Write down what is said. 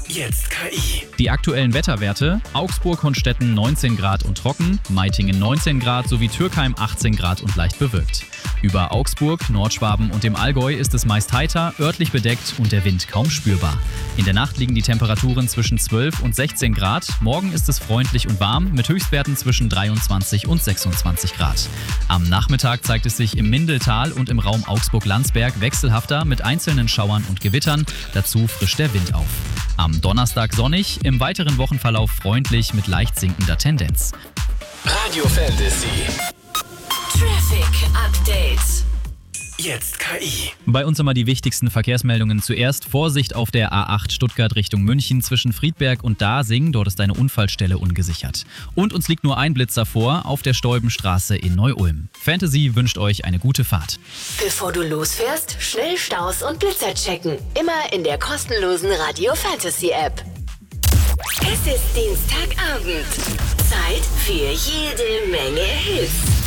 Jetzt KI. Die aktuellen Wetterwerte: Augsburg-Honstetten 19 Grad und trocken, Meitingen 19 Grad sowie Türkheim 18 Grad und leicht bewölkt. Über Augsburg, Nordschwaben und dem Allgäu ist es meist heiter, örtlich bedeckt und der Wind kaum spürbar. In der Nacht liegen die Temperaturen zwischen 12 und 16 Grad. Morgen ist es freundlich und warm mit Höchstwerten zwischen 23 und 26 Grad. Am Nachmittag zeigt es sich im Mindeltal und im Raum Augsburg-Landsberg wechselhafter mit einzelnen Schauern und Gewittern. Dazu frischt der Wind auf. Am Donnerstag sonnig, im weiteren Wochenverlauf freundlich mit leicht sinkender Tendenz. Radio Fantasy. Traffic Update. Jetzt KI. Bei uns immer die wichtigsten Verkehrsmeldungen zuerst. Vorsicht auf der A8 Stuttgart Richtung München zwischen Friedberg und Dasing. Dort ist eine Unfallstelle ungesichert. Und uns liegt nur ein Blitzer vor auf der Stolbenstraße in Neu-Ulm. Fantasy wünscht euch eine gute Fahrt. Bevor du losfährst, schnell Staus und Blitzer checken. Immer in der kostenlosen Radio Fantasy App. Es ist Dienstagabend. Zeit für jede Menge Hits.